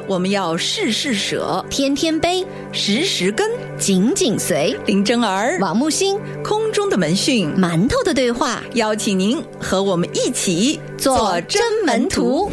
我们要事事舍， 天天悲， 时时跟， 紧紧随。 林真儿、 王木星， 空中的门讯， 馒头的对话， 邀请您和我们一起做真门徒。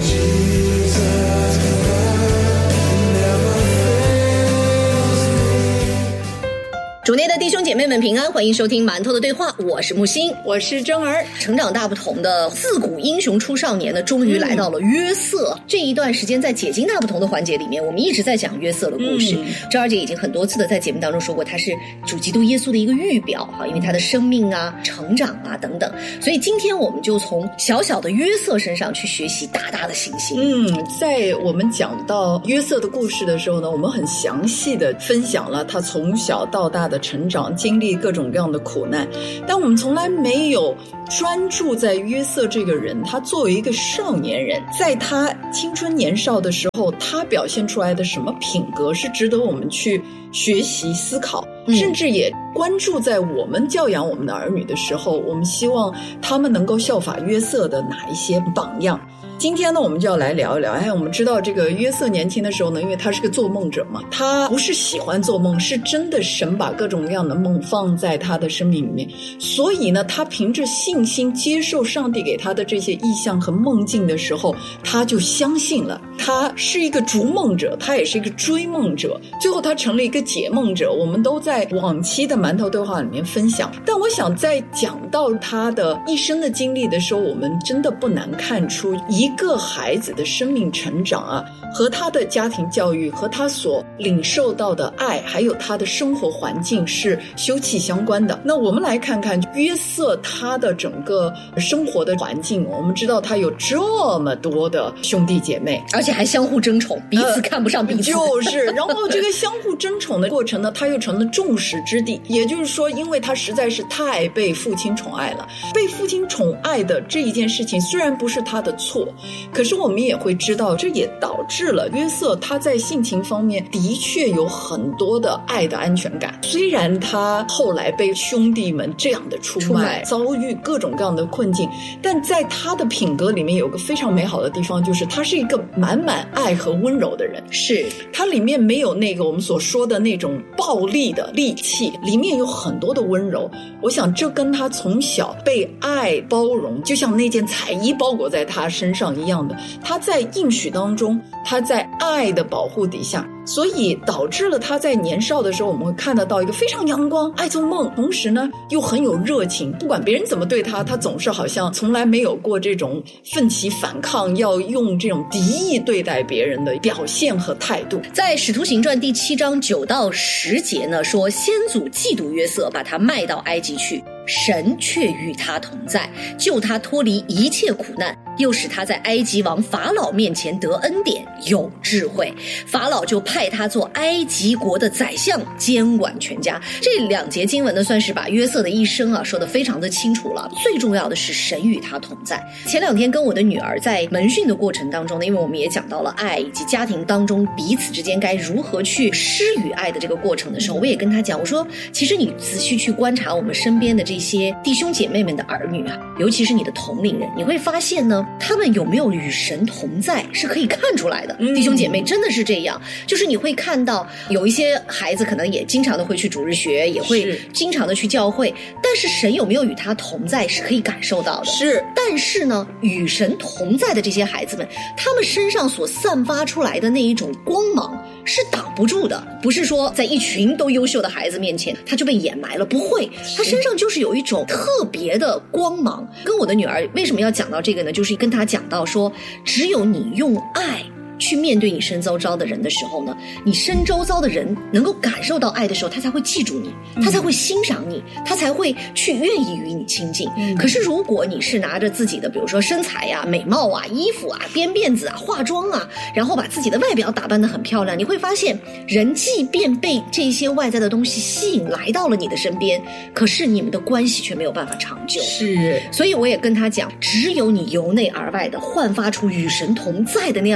主内的弟兄姐妹们平安，欢迎收听馒头的对话，我是木星， 我是真儿。 成长大不同的自古英雄出少年呢，终于来到了约瑟。这一段时间在解经大不同的环节里面，我们一直在讲约瑟的故事。真儿姐已经很多次的在节目当中说过，他是主基督耶稣的一个预表，因为他的生命啊、成长啊等等。所以今天我们就从小小的约瑟身上去学习大大的信心。 在我们讲到约瑟的故事的时候呢，我们很详细的分享了他从小到大的成长，经历各种各样的苦难，但我们从来没有专注在约瑟这个人，他作为一个少年人，在他青春年少的时候，他表现出来的什么品格是值得我们去学习思考，甚至也关注在我们教养我们的儿女的时候，我们希望他们能够效法约瑟的哪一些榜样。今天呢，我们就要来聊一聊。我们知道这个约瑟年轻的时候呢，因为他是个做梦者嘛，他不是喜欢做梦，是真的神把各种各样的梦放在他的生命里面，所以呢，他凭着信心接受上帝给他的这些意象和梦境的时候，他就相信了。他是一个逐梦者，他也是一个追梦者，最后他成了一个解梦者。我们都在往期的馒头对话里面分享，但我想在讲到他的一生的经历的时候，我们真的不难看出一个孩子的生命成长啊，和他的家庭教育，和他所领受到的爱，还有他的生活环境是休戚相关的。那我们来看看约瑟他的整个生活的环境，我们知道他有这么多的兄弟姐妹， 而且还相互争宠，彼此看不上彼此。 然后这个相互争宠的过程呢，他又成了众矢之的。也就是说，因为他实在是太被父亲宠爱了，被父亲宠爱的这一件事情虽然不是他的错，可是我们也会知道，这也导致了约瑟他在性情方面的确有很多的爱的安全感。虽然他后来被兄弟们这样的出卖，遭遇各种各样的困境，但在他的品格里面有个非常美好的地方，就是他是一个满满爱和温柔的人。 是， 他里面没有那个我们所说的那种暴力的戾气，里面有很多的温柔。我想这跟他从小被爱包容，就像那件彩衣包裹在他身上一样的，他在应许当中，他在爱的保护底下，所以导致了他在年少的时候，我们会看得到一个非常阳光、爱做梦，同时呢又很有热情，不管别人怎么对他，他总是好像从来没有过这种奋起反抗，要用这种敌意对待别人的表现和态度。 在使徒行传第7章9到10节呢，说先祖嫉妒约瑟，把他卖到埃及去，神却与他同在，救他脱离一切苦难，又使他在埃及王法老面前得恩典，有智慧。法老就派他做埃及国的宰相，监管全家。这两节经文呢，算是把约瑟的一生啊说得非常的清楚了。最重要的是神与他同在。前2天跟我的女儿在门训的过程当中呢，因为我们也讲到了爱以及家庭当中彼此之间该如何去施予爱的这个过程的时候，我也跟她讲，我说其实你仔细去观察我们身边的这些弟兄姐妹们的儿女啊，尤其是你的同龄人，你会发现呢，他们有没有与神同在是可以看出来的。弟兄姐妹真的是这样，就是你会看到有一些孩子可能也经常的会去主日学，也会经常的去教会，但是神有没有与他同在是可以感受到的。 是， 但是呢，与神同在的这些孩子们，他们身上所散发出来的那一种光芒是挡不住的，不是说在一群都优秀的孩子面前他就被掩埋了，不会，他身上就是有一种特别的光芒。跟我的女儿为什么要讲到这个呢，就是跟她讲到说，只有你用爱去面对你身周遭的人的时候呢，你身周遭的人能够感受到爱的时候，他才会记住你，他才会欣赏你，他才会去愿意与你亲近。可是如果你是拿着自己的比如说身材啊、美貌啊、衣服啊、编辫子啊、化妆啊，然后把自己的外表打扮得很漂亮，你会发现人即便被这些外在的东西吸引来到了你的身边，可是你们的关系却没有办法长久。 是， 所以我也跟他讲，只有你由内而外的焕发出与神同在的那样的一种柔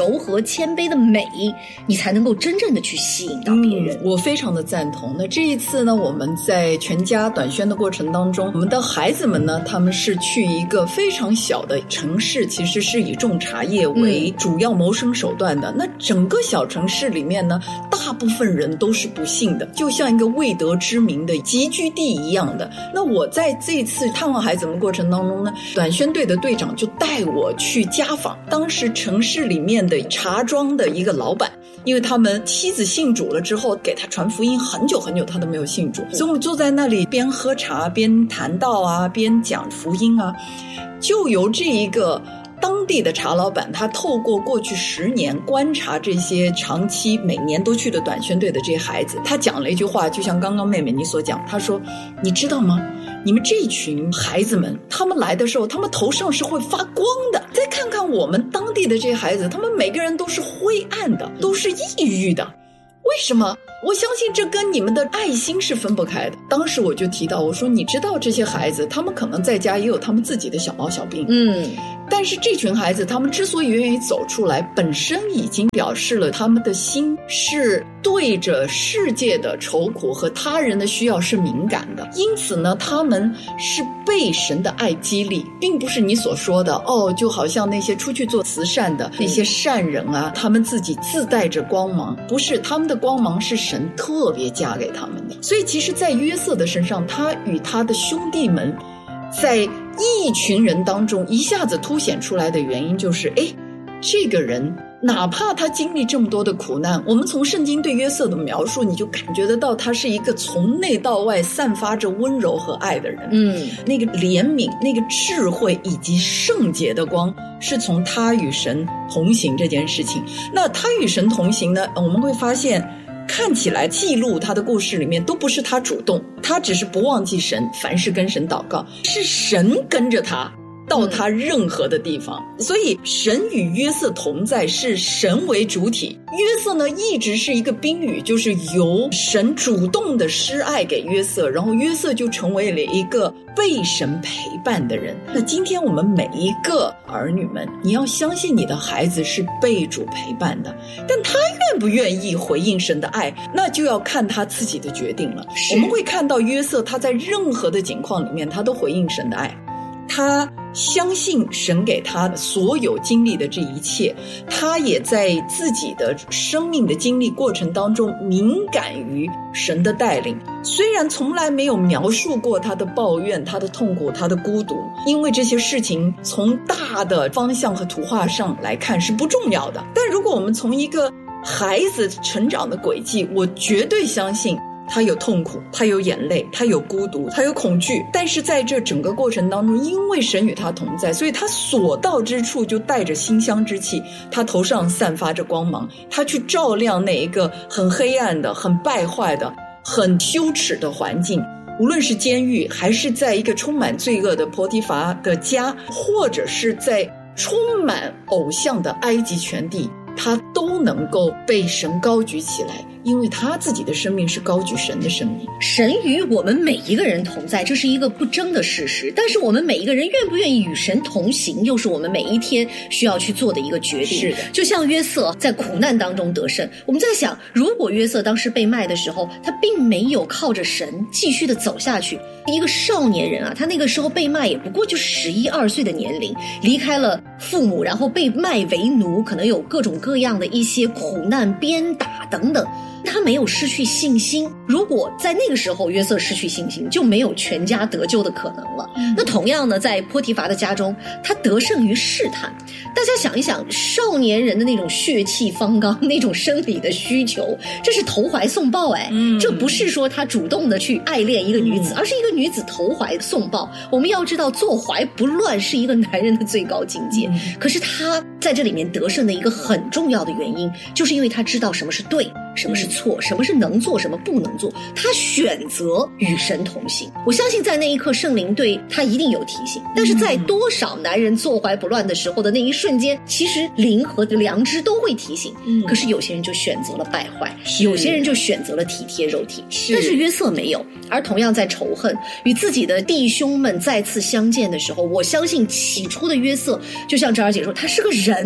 柔和谦卑的美，你才能够真正的去吸引到别人。 我非常的赞同。那这一次呢，我们在全家短宣的过程当中，我们的孩子们呢，他们是去一个非常小的城市，其实是以种茶叶为主要谋生手段的。那整个小城市里面呢，大部分人都是不幸的，就像一个未得之名的集居地一样的。那我在这一次探望孩子们的过程当中呢，短宣队的队长就带我去家访当时城市里面的茶庄的一个老板，因为他们妻子信主了之后，给他传福音很久很久他都没有信主，所以我们坐在那里边喝茶边谈道啊，边讲福音啊，就由这一个当地的茶老板，他透过过去10年观察这些长期每年都去的短宣队的这些孩子，他讲了一句话，就像刚刚妹妹你所讲，他说你知道吗，你们这群孩子们，他们来的时候他们头上是会发光的，再看看我们当地的这些孩子，他们每个人都是灰暗的，都是抑郁的，为什么？我相信这跟你们的爱心是分不开的。当时我就提到，我说你知道这些孩子他们可能在家也有他们自己的小毛小病，但是这群孩子他们之所以愿意走出来，本身已经表示了他们的心是对着世界的愁苦和他人的需要是敏感的，因此呢，他们是被神的爱激励，并不是你所说的就好像那些出去做慈善的那些善人啊，他们自己自带着光芒，不是，他们的光芒是神特别加给他们的。所以其实在约瑟的身上，他与他的兄弟们在一群人当中一下子凸显出来的原因就是这个人哪怕他经历这么多的苦难，我们从圣经对约瑟的描述，你就感觉得到他是一个从内到外散发着温柔和爱的人。那个怜悯，那个智慧以及圣洁的光，是从他与神同行这件事情。那他与神同行呢，我们会发现看起来记录他的故事里面都不是他主动，他只是不忘记神，凡事跟神祷告，是神跟着他到他任何的地方。所以神与约瑟同在，是神为主体，约瑟呢一直是一个宾语，就是由神主动的施爱给约瑟，然后约瑟就成为了一个被神陪伴的人。那今天我们每一个儿女们，你要相信你的孩子是被主陪伴的，但他愿不愿意回应神的爱，那就要看他自己的决定了。我们会看到约瑟他在任何的境况里面，他都回应神的爱，他相信神给他所有经历的这一切，他也在自己的生命的经历过程当中敏感于神的带领。虽然从来没有描述过他的抱怨、他的痛苦、他的孤独，因为这些事情从大的方向和图画上来看是不重要的，但如果我们从一个孩子成长的轨迹，我绝对相信他有痛苦，他有眼泪，他有孤独，他有恐惧，但是在这整个过程当中，因为神与他同在，所以他所到之处就带着馨香之气，他头上散发着光芒，他去照亮那一个很黑暗的、很败坏的、很羞耻的环境，无论是监狱，还是在一个充满罪恶的波提乏的家，或者是在充满偶像的埃及全地，他都能够被神高举起来，因为他自己的生命是高举神的生命。 神与我们每一个人同在，这是一个不争的事实，但是我们每一个人愿不愿意与神同行，又是我们每一天需要去做的一个决定。 是的， 就像约瑟在苦难当中得胜，我们在想，如果约瑟当时被卖的时候，他并没有靠着神继续的走下去，一个少年人啊，他那个时候被卖也不过就11、12岁的年龄，离开了父母，然后被卖为奴，可能有各种各样的一些苦难、鞭打等等，他没有失去信心。如果在那个时候约瑟失去信心，就没有全家得救的可能了。那同样呢，在波提乏的家中，他得胜于试探。大家想一想，少年人的那种血气方刚，那种生理的需求，这是投怀送抱这不是说他主动的去爱恋一个女子，而是一个女子投怀送抱。我们要知道，坐怀不乱是一个男人的最高境界。可是他在这里面得胜的一个很重要的原因，就是因为他知道什么是对，什么是错，什么是能做，什么不能做，他选择与神同行。我相信在那一刻圣灵对他一定有提醒，但是在多少男人坐怀不乱的时候的那一瞬间，其实灵和良知都会提醒，可是有些人就选择了败坏，有些人就选择了体贴肉体，但是约瑟没有。而同样在仇恨与自己的弟兄们再次相见的时候，我相信起初的约瑟就像哲儿姐说，他是个人，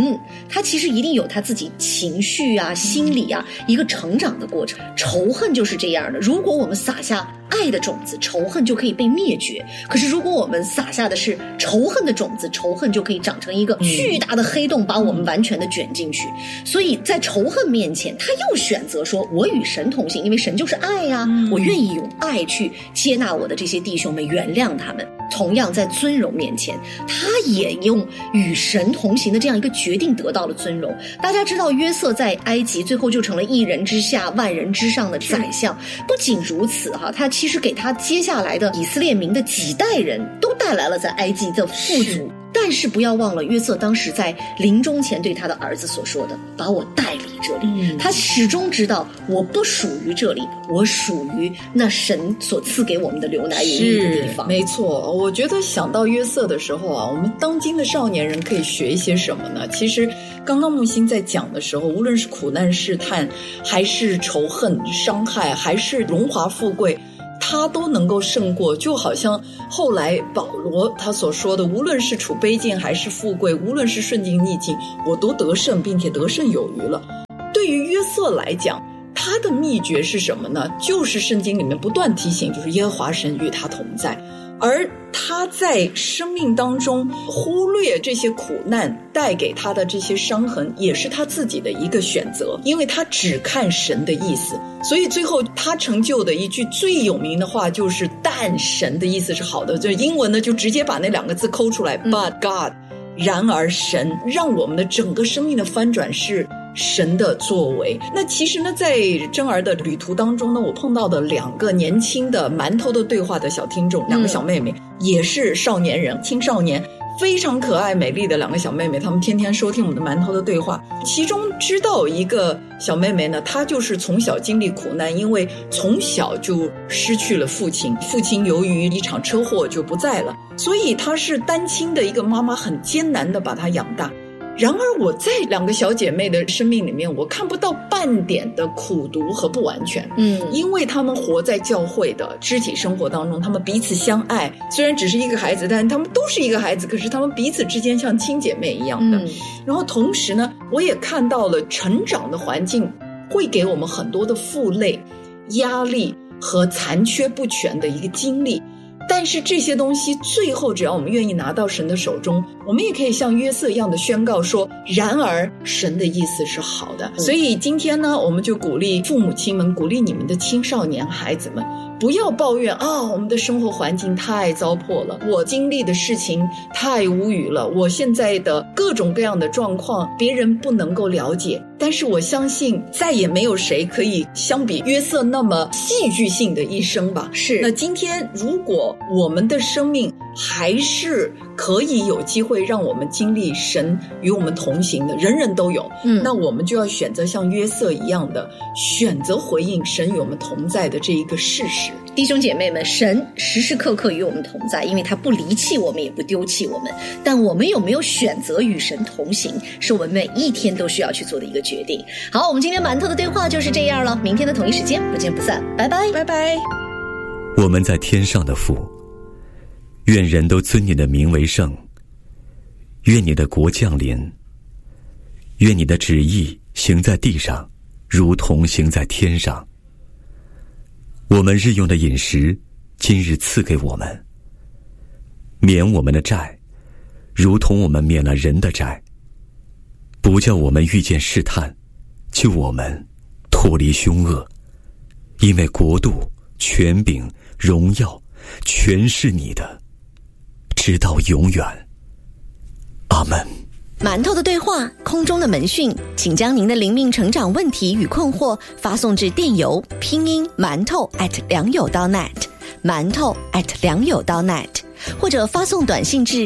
他其实一定有他自己情绪啊、心理啊一个成长的过程。仇恨就是这样的，如果我们撒下爱的种子，仇恨就可以被灭绝。可是如果我们撒下的是仇恨的种子，仇恨就可以长成一个巨大的黑洞，把我们完全的卷进去。所以在仇恨面前，他又选择说我与神同行，因为神就是爱啊，我愿意用爱去接纳我的这些弟兄们，原谅他们。同样在尊荣面前，他也用与神同行的这样一个决定得到了尊荣。大家知道约瑟在埃及最后就成了一人之下万人之上的宰相，不仅如此他其实给他接下来的以色列民的几代人都带来了在埃及的富足。但是不要忘了，约瑟当时在临终前对他的儿子所说的，把我带离这里。他始终知道我不属于这里，我属于那神所赐给我们的流奶与蜜的地方。 没错，我觉得想到约瑟的时候我们当今的少年人可以学一些什么呢？其实刚刚木星在讲的时候，无论是苦难试探，还是仇恨伤害，还是荣华富贵，他都能够胜过。就好像后来保罗他所说的，无论是处卑贱还是富贵，无论是顺境逆境，我都得胜，并且得胜有余了。对于约瑟来讲，他的秘诀是什么呢？就是圣经里面不断提醒，就是耶和华神与他同在。而他在生命当中忽略这些苦难带给他的这些伤痕，也是他自己的一个选择，因为他只看神的意思。所以最后他成就的一句最有名的话就是但神的意思是好的，这英文呢就直接把那两个字抠出来，but God。然而神让我们的整个生命的翻转是神的作为。那其实呢，在真儿的旅途当中呢，我碰到的两个年轻的馒头的对话的小听众，两个小妹妹，也是少年人、青少年，非常可爱美丽的两个小妹妹，她们天天收听我们的馒头的对话。其中知道一个小妹妹呢，她就是从小经历苦难，因为从小就失去了父亲，父亲由于一场车祸就不在了，所以她是单亲的一个妈妈，很艰难的把她养大。然而我在两个小姐妹的生命里面，我看不到半点的苦毒和不完全。因为她们活在教会的肢体生活当中，她们彼此相爱，虽然只是一个孩子，但她们都是一个孩子，可是她们彼此之间像亲姐妹一样的。然后同时呢，我也看到了成长的环境会给我们很多的负累、压力和残缺不全的一个经历。但是这些东西最后只要我们愿意拿到神的手中，我们也可以像约瑟一样的宣告说，然而神的意思是好的。所以今天呢，我们就鼓励父母亲们，鼓励你们的青少年孩子们，不要抱怨我们的生活环境太糟粕了，我经历的事情太无语了，我现在的各种各样的状况别人不能够了解。但是我相信再也没有谁可以相比约瑟那么戏剧性的一生吧。是。那今天如果我们的生命还是可以有机会让我们经历神与我们同行的，人人都有，那我们就要选择像约瑟一样的选择回应神与我们同在的这一个事实。 弟兄姐妹们，神时时刻刻与我们同在，因为他不离弃我们，也不丢弃我们。但我们有没有选择与神同行，是我们每一天都需要去做的一个决定。好，我们今天馒头的对话就是这样了，明天的同一时间不见不散，拜拜， 拜拜。 我们在天上的父，愿人都尊你的名为圣，愿你的国降临，愿你的旨意行在地上，如同行在天上。我们日用的饮食，今日赐给我们，免我们的债，如同我们免了人的债，不叫我们遇见试探，救我们脱离凶恶。因为国度、权柄、荣耀，全是你的，直到永远。阿们。 馒头的对话，空中的门讯，请将您的灵命成长问题与困惑发送至电邮拼音馒头@良友.net，馒头@良友.net，或者发送短信至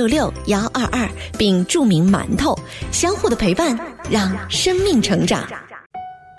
13229966-122，13229966-122，并注明馒头，相互的陪伴，让生命成长。